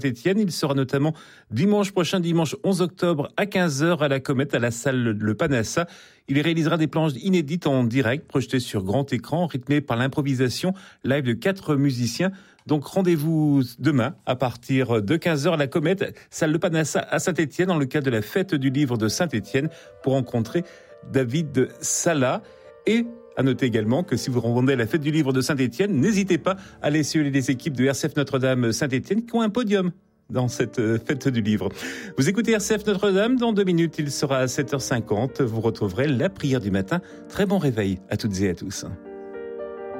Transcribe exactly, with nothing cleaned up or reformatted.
Étienne. Il sera notamment dimanche prochain, dimanche onze octobre à quinze heures à la Comète, à la salle Le Panassa. Il réalisera des planches inédites en direct, projetées sur grand écran, rythmées par l'improvisation live de quatre musiciens. Donc rendez-vous demain à partir de quinze heures à la Comète, salle Le Panassa à Saint-Étienne, dans le cadre de la fête du livre de Saint-Étienne, pour rencontrer David Sala. Et à noter également que si vous rendez à la fête du livre de Saint-Étienne, n'hésitez pas à aller suivre les équipes de R C F Notre-Dame Saint-Étienne qui ont un podium dans cette fête du livre. Vous écoutez R C F Notre-Dame, dans deux minutes, il sera à sept heures cinquante. Vous retrouverez la prière du matin. Très bon réveil à toutes et à tous.